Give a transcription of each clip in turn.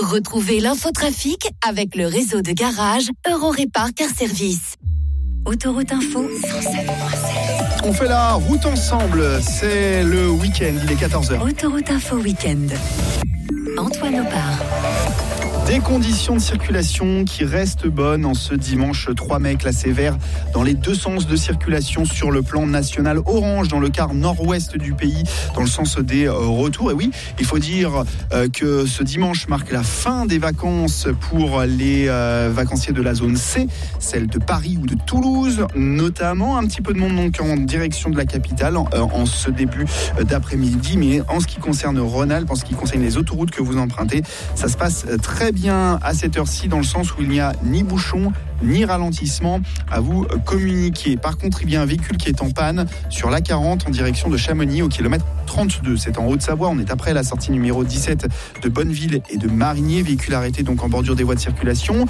Retrouvez l'infotrafic avec le réseau de garage Eurorépar Car Service. Autoroute Info 107.7. On fait la route ensemble, c'est le week-end, il est 14h. Autoroute Info Week-end. Antoine Opar. Des conditions de circulation qui restent bonnes en ce dimanche 3 mai, classé vert dans les deux sens de circulation sur le plan national, orange dans le quart nord-ouest du pays, dans le sens des retours. Et oui, il faut dire que ce dimanche marque la fin des vacances pour les vacanciers de la zone C, celle de Paris ou de Toulouse, notamment. Un petit peu de monde donc en direction de la capitale en ce début d'après-midi. Mais en ce qui concerne Rhône-Alpes, en ce qui concerne les autoroutes que vous empruntez, ça se passe très bien à cette heure-ci, dans le sens où il n'y a ni bouchon ni ralentissement à vous communiquer. Par contre, il y a un véhicule qui est en panne sur l'A40 en direction de Chamonix au kilomètre 32. C'est en Haute-Savoie. On est après la sortie numéro 17 de Bonneville et de Marigné. Véhicule arrêté donc en bordure des voies de circulation.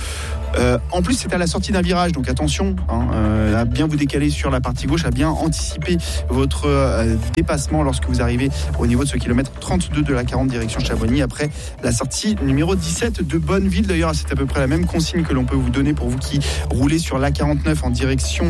En plus, c'est à la sortie d'un virage, donc attention à bien vous décaler sur la partie gauche, à bien anticiper votre dépassement lorsque vous arrivez au niveau de ce kilomètre 32 de l'A40 direction Chamonix, après la sortie numéro 17 de Bonneville. D'ailleurs, c'est à peu près la même consigne que l'on peut vous donner pour vous qui roulez sur l'A49 en direction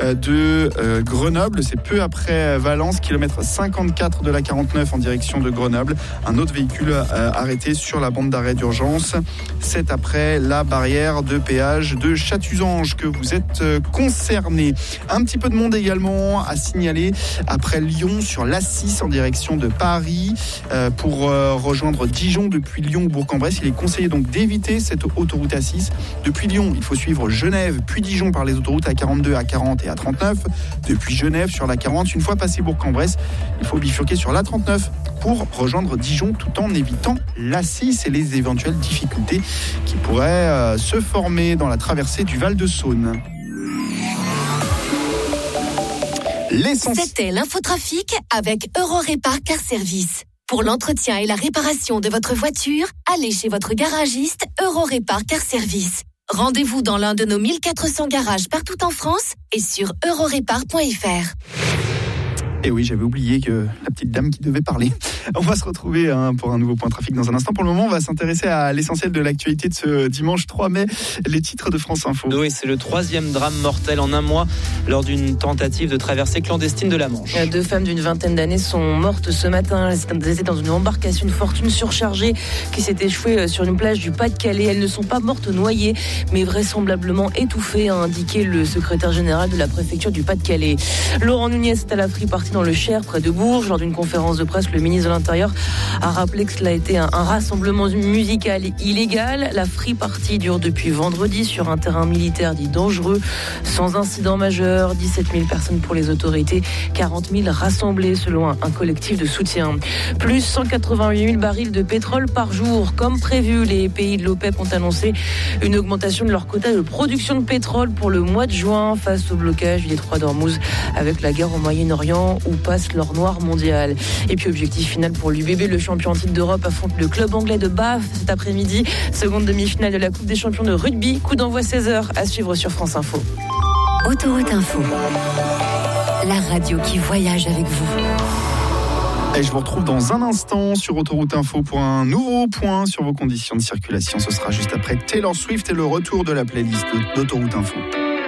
de Grenoble. C'est peu après Valence, kilomètre 54 de l'A49 en direction de Grenoble. Un autre véhicule arrêté sur la bande d'arrêt d'urgence. C'est après la barrière de péage de Chatuzange que vous êtes concerné. Un petit peu de monde également à signaler après Lyon sur l'A6 en direction de Paris pour rejoindre Dijon depuis Lyon ou Bourg-en-Bresse. Il est conseillé donc d'éviter cette autoroute A6. Depuis Lyon, il faut suivre Genève puis Dijon par les autoroutes A42, A40 et A39. Depuis Genève sur l'A40, une fois passé Bourg-en-Bresse, il faut bifurquer sur l'A39 pour rejoindre Dijon tout en évitant l'A6 et les éventuelles difficultés qui pourraient se former dans la traversée du Val-de-Saône. C'était l'infotrafic avec Eurorépar Car Service. Pour l'entretien et la réparation de votre voiture, allez chez votre garagiste Eurorépar Car Service. Rendez-vous dans l'un de nos 1400 garages partout en France et sur eurorépar.fr. Et oui, j'avais oublié que la petite dame qui devait parler. On va se retrouver pour un nouveau point trafic dans un instant. Pour le moment, on va s'intéresser à l'essentiel de l'actualité de ce dimanche 3 mai, les titres de France Info. Oui, c'est le 3e drame mortel en un mois lors d'une tentative de traversée clandestine de la Manche. 2 femmes d'une vingtaine d'années sont mortes ce matin. Elles étaient dans une embarcation de fortune surchargée qui s'est échouée sur une plage du Pas-de-Calais. Elles ne sont pas mortes noyées, mais vraisemblablement étouffées, a indiqué le secrétaire général de la préfecture du Pas-de-Calais. Laurent Nunez est à la free party dans le Cher, près de Bourges. Lors d'une conférence de presse, le ministre de l'Intérieur a rappelé que cela a été un rassemblement musical illégal. La free party dure depuis vendredi sur un terrain militaire dit dangereux, sans incident majeur. 17 000 personnes pour les autorités, 40 000 rassemblés selon un collectif de soutien. Plus 188 000 barils de pétrole par jour. Comme prévu, les pays de l'OPEP ont annoncé une augmentation de leur quota de production de pétrole pour le mois de juin face au blocage du détroit d'Ormuz avec la guerre au Moyen-Orient où passe l'or noir mondial. Et puis objectif final pour l'UBB, le champion en titre d'Europe affronte le club anglais de Bath cet après-midi. Seconde demi-finale de la Coupe des champions de rugby. Coup d'envoi 16h à suivre sur France Info. Autoroute Info, la radio qui voyage avec vous. Et je vous retrouve dans un instant sur Autoroute Info pour un nouveau point sur vos conditions de circulation. Ce sera juste après Taylor Swift et le retour de la playlist d'Autoroute Info.